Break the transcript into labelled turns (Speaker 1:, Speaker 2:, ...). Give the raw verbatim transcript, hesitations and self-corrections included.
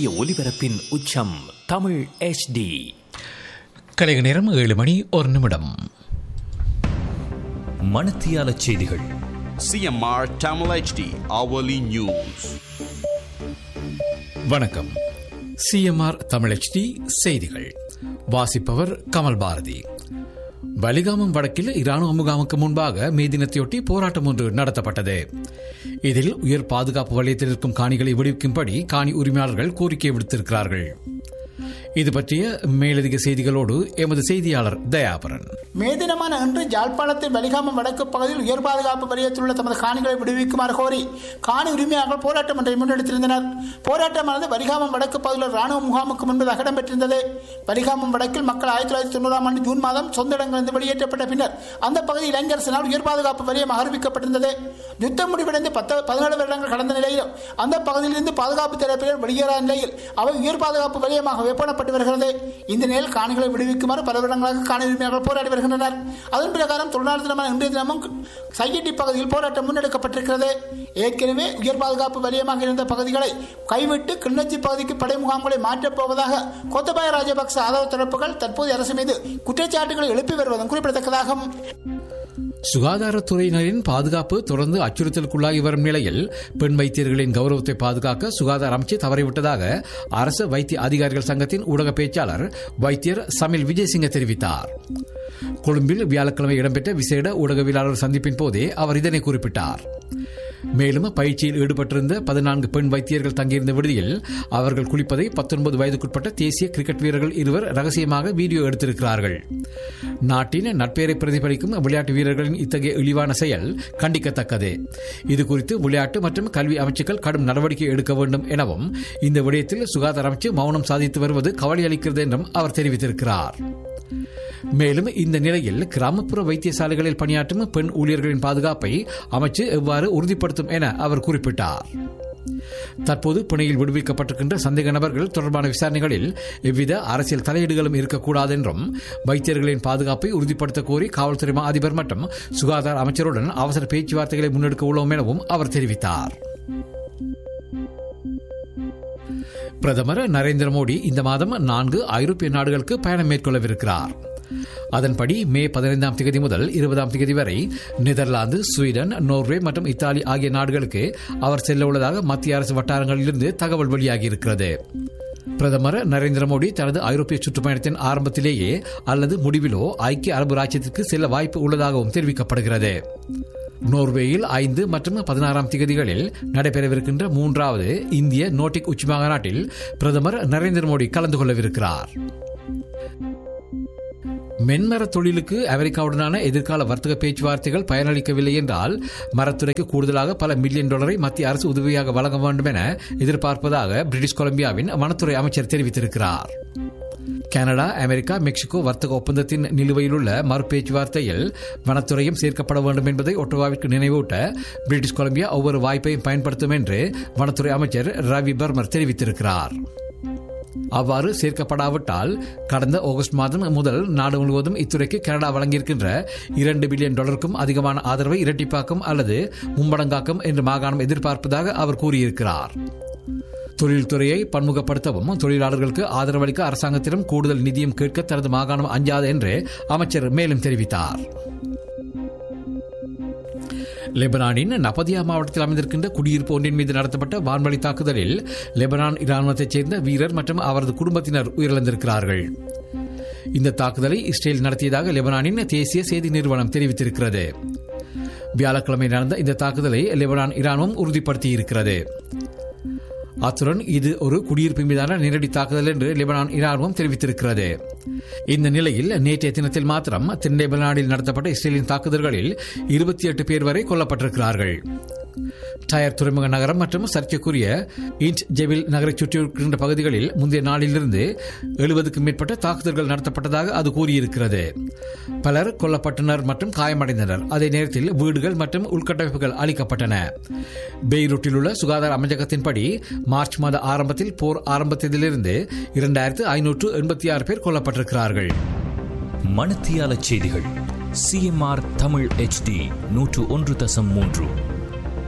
Speaker 1: துல்லிய ஒலிபரப்பின் உச்சம் தமிழ் எச் டி.
Speaker 2: கலைக நேரம் ஏழு மணி ஒரு நிமிடம்.
Speaker 1: மணத்தியால செய்திகள்.
Speaker 3: C M R Tamil H D hourly news.
Speaker 2: வணக்கம். C M R Tamil H D செய்திகள் வாசிப்பவர் கமல் பாரதி. வலிகாமம் வடக்கில் இராணுவ முகாமுக்கு முன்பாக மே தினத்தையொட்டி போராட்டம் ஒன்று நடத்தப்பட்டது. இதில் உயர் பாதுகாப்பு வலயத்தில் இருக்கும் காணிகளை விடுவிக்கும்படி காணி உரிமையாளர்கள் கோரிக்கை விடுத்திருக்கிறார்கள். இது பற்றிய மேலதிக செய்திகளோடு எமது செய்தியாளர் தயாபரன்.
Speaker 4: மே தினமான இன்று யாழ்ப்பாணத்தில் வலிகாமம் வடக்கு பகுதியில் உயர் பாதுகாப்பு வலயத்தில் உள்ள தமது காணிகளை விடுவிக்குமாறு கோரி காணி உரிமையாளர்கள் போராட்டம் ஒன்றை முன்னெடுத்திருந்தனர். போராட்டமானது வலிகாமம் வடக்கு பகுதியில் ராணுவ முகாமுக்கு முன்பதாக இடம்பெற்றிருந்தது. வலிகாமம் வடக்கில் மக்கள் ஆயிரத்தி தொள்ளாயிரத்தி தொண்ணூறாம் ஆண்டு ஜூன் மாதம் சொந்த இடங்களிலிருந்து வெளியேற்றப்பட்ட பின்னர் அந்த பகுதி இளைஞரசினால் உயர் பாதுகாப்பு வலயம் அறிவிக்கப்பட்டிருந்தது. யுத்தம் முடிவடைந்து பத்து பதினேழு வருடங்கள் கடந்த நிலையிலும் அந்த பகுதியிலிருந்து பாதுகாப்பு தரப்பினர் வெளியேறாத நிலையில் அவை உயர் பாதுகாப்பு வலயமாக வெப்பனப்பட்டு வருகிறது. இந்த நிலையில் காணிகளை விடுவிக்குமாறு பல வருடங்களாக காணி உரிமையாளர்கள் போராடி வருகின்றனர். அதன் பிரகாரம் தொழிலாளர் தினமான இன்றைய தினமும் சையட்டி பகுதியில் போராட்டம் முன்னெடுக்கப்பட்டிருக்கிறது. ஏற்கனவே உயர் பாதுகாப்பு வலயமாக இருந்த பகுதிகளை கைவிட்டு கிளிநொச்சி பகுதிக்கு படை முகாம்களை மாற்றப் போவதாக கோத்தபாய ராஜபக்ச ஆதரவு தரப்புகள் தற்போது அரசு மீது குற்றச்சாட்டுகளை எழுப்பி வருவதும் குறிப்பிடத்தக்கதாகும்.
Speaker 2: சுகாதாரத்துறையினரின் பாதுகாப்பு தொடர்ந்து அச்சுறுத்தலுக்குள்ளாகி வரும் நிலையில் பெண் வைத்தியர்களின் கௌரவத்தை பாதுகாக்க சுகாதார அமைச்சு தவறிவிட்டதாக அரசு வைத்திய அதிகாரிகள் சங்கத்தின் ஊடக பேச்சாளர் வைத்தியர் சமில் விஜயசிங்க தெரிவித்தார். கொழும்பில் வியாழக்கிழமை இடம்பெற்ற விசேட ஊடகவியலாளர் சந்திப்பின் போதே அவர் இதனை குறிப்பிட்டார். மேலும் பயிற்சியில் ஈடுபட்டிருந்த பதினான்கு பெண் வைத்தியர்கள் தங்கியிருந்த விடுதியில் அவர்கள் குளிப்பதை பத்தொன்பது வயதுக்குட்பட்ட தேசிய கிரிக்கெட் வீரர்கள் இருவர் ரகசியமாக வீடியோ எடுத்திருக்கிறார்கள். நாட்டின் நட்பெயரை பிரதிபலிக்கும் விளையாட்டு வீரர்களின் இத்தகைய இழிவான செயல் கண்டிக்கத்தக்கது. இதுகுறித்து விளையாட்டு மற்றும் கல்வி அமைச்சுக்கள் கடும் நடவடிக்கை எடுக்க வேண்டும் எனவும் இந்த விடயத்தில் சுகாதார அமைச்சு மௌனம் சாதித்து வருவது கவலை அளிக்கிறது என்றும் அவர் தெரிவித்திருக்கிறார். மேலும் இந்த நிலையில் கிராமப்புற வைத்தியசாலைகளில் பணியாற்றும் பெண் ஊழியர்களின் பாதுகாப்பை அமைச்சு எவ்வாறு உறுதிப்படுத்தும் என அவர் குறிப்பிட்டார். தற்போது பிணையில் விடுவிக்கப்பட்டிருக்கின்ற சந்தேக நபர்கள் தொடர்பான விசாரணைகளில் எவ்வித அரசியல் தலையீடுகளும் இருக்கக்கூடாது என்றும் வைத்தியர்களின் பாதுகாப்பை உறுதிப்படுத்த கோரி காவல்துறை அதிபர் மற்றும் சுகாதார அமைச்சருடன் அவசர பேச்சுவார்த்தைகளை முன்னெடுக்க உள்ளோம் எனவும் அவர் தெரிவித்தார். பிரதமர் நரேந்திர மோடி இந்த மாதம் நான்கு ஐரோப்பிய நாடுகளுக்கு பயணம் மேற்கொள்ளவிருக்கிறார். அதன்படி மே பதினைந்தாம் தேதி முதல் இருபதாம் தேதி வரை நெதர்லாந்து, ஸ்வீடன், நோர்வே மற்றும் இத்தாலி ஆகிய நாடுகளுக்கு அவர் செல்ல உள்ளதாக மத்திய அரசு வட்டாரங்களிலிருந்து தகவல் வெளியாகியிருக்கிறது. பிரதமர் நரேந்திர மோடி தனது ஐரோப்பிய சுற்றுப்பயணத்தின் ஆரம்பத்திலேயே அல்லது முடிவிலோ ஐக்கிய அரபு ராஜ்யத்திற்கு செல்ல வாய்ப்பு உள்ளதாகவும் தெரிவிக்கப்படுகிறது. நோர்வேயில் ஐந்து மற்றும் பதினாறாம் தேதிகளில் நடைபெறவிருக்கின்ற மூன்றாவது இந்திய நோட்டிக் உச்சி மாநாட்டில் பிரதமர் நரேந்திர மோடி கலந்து கொள்ளவிருக்கிறார். மென்மர தொழிலுக்கு அமெரிக்காவுடனான எதிர்கால வர்த்தக பேச்சுவார்த்தைகள் பயனளிக்கவில்லை என்றால் மரத்துறைக்கு கூடுதலாக பல மில்லியன் டாலரை மத்திய அரசு உதவியாக வழங்க வேண்டும் என எதிர்பார்ப்பதாக பிரிட்டிஷ் கொலம்பியாவின் வனத்துறை அமைச்சர் தெரிவித்திருக்கிறார். கனடா, அமெரிக்கா, மெக்சிகோ வர்த்தக ஒப்பந்தத்தின் நிலுவையில் உள்ள மறு பேச்சுவார்த்தையில் வனத்துறையும் சேர்க்கப்பட வேண்டும் என்பதை ஒட்டோவாவிற்கு நினைவூட்ட பிரிட்டிஷ் கொலம்பியா ஒவ்வொரு வாய்ப்பையும் பயன்படுத்தும் என்று வனத்துறை அமைச்சர் ரவி பர்மர் தெரிவித்திருக்கிறார். அவ்வாறு சேர்க்கப்படாவிட்டால் கடந்த ஆகஸ்ட் மாதம் முதல் நாடு முழுவதும் இத்துறைக்கு கனடா வழங்கியிருக்கின்ற இரண்டு பில்லியன் டாலருக்கும் அதிகமான ஆதரவை இரட்டிப்பாக்கும் அல்லது மும்மடங்காக்கும் என்று மாகாணம் எதிர்பார்ப்பதாக அவர் கூறியிருக்கிறார். தொழில்துறையை பன்முகப்படுத்தவும் தொழிலாளர்களுக்கு ஆதரவளிக்க அரசாங்கத்திடம் கூடுதல் நிதியம் கேட்க தனது மாகாணம் அஞ்சாது என்று அமைச்சர் மேலும் தெரிவித்தார். லெபனானின் நபதியா மாவட்டத்தில் அமைந்திருக்கின்ற குடியிருப்பு ஒன்றின் மீது நடத்தப்பட்ட வான்வழி தாக்குதலில் லெபனான் இராணுவத்தைச் சேர்ந்த வீரர் மற்றும் அவரது குடும்பத்தினர் உயிரிழந்திருக்கிறார்கள். இந்த தாக்குதலை இஸ்ரேல் நடத்தியதாக லெபனானின் தேசிய செய்தி நிறுவனம் தெரிவித்திருக்கிறது. வியாழக்கிழமை நடந்த இந்த தாக்குதலை லெபனான் இராணுவம் உறுதிப்படுத்தியிருக்கிறது. அத்துடன் இது ஒரு குடியிருப்பு மீதான நேரடி தாக்குதல் என்று லெபனான் இராணுவம் தெரிவித்திருக்கிறது. இந்த நிலையில் நேற்றைய தினத்தில் மாத்திரம் தென் லெபனானில் நடத்தப்பட்ட இஸ்ரேலின் தாக்குதல்களில் இருபத்தி எட்டு பேர் வரை கொல்லப்பட்டிருக்கிறார்கள். டயர் துறைமுக நகரம் மற்றும் சர்ச்சைக்குரிய இன்ட் ஜெபில் நகரை சுற்றியிருக்கின்ற பகுதிகளில் முந்தைய நாளிலிருந்து எழுபதுக்கும் மேற்பட்ட தாக்குதல்கள் நடத்தப்பட்டதாக அது கூறியிருக்கிறது. பலர் கொல்லப்பட்டனர் மற்றும் காயமடைந்தனர். அதே நேரத்தில் வீடுகள் மற்றும் உள்கட்டமைப்புகள் அளிக்கப்பட்டன. பெய்ரூட்டில் உள்ள சுகாதார அமைச்சகத்தின்படி மார்ச் மாத ஆரம்பத்தில் போர் ஆரம்பத்திலிருந்து இரண்டாயிரத்து ஐநூற்று எண்பத்தி ஆறு பேர் கொல்லப்பட்டிருக்கிறார்கள்.
Speaker 1: மணத்தியால செய்திகள் C M R Tamil H D நூற்று ஒன்று தசம் மூன்று.